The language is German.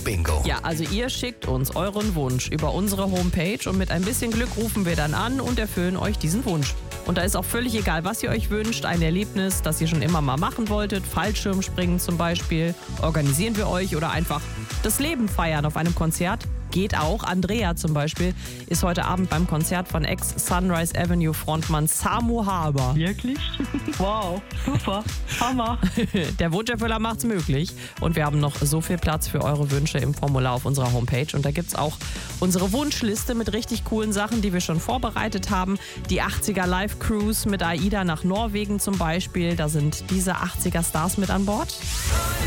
Bingo. Ja, also ihr schickt uns euren Wunsch über unsere Homepage und mit ein bisschen Glück rufen wir dann an und erfüllen euch diesen Wunsch. Und da ist auch völlig egal, was ihr euch wünscht. Ein Erlebnis, das ihr schon immer mal machen wolltet, Fallschirmspringen zum Beispiel, organisieren wir euch oder einfach das Leben feiern auf einem Konzert. Geht auch. Andrea zum Beispiel ist heute Abend beim Konzert von Ex-Sunrise Avenue Frontmann Samu Haber. Wirklich? Wow, super, Hammer. Der Wunscherfüller macht's möglich. Und wir haben noch so viel Platz für eure Wünsche im Formular auf unserer Homepage. Und da gibt's auch unsere Wunschliste mit richtig coolen Sachen, die wir schon vorbereitet haben. Die 80er Live Cruise mit AIDA nach Norwegen zum Beispiel. Da sind diese 80er Stars mit an Bord.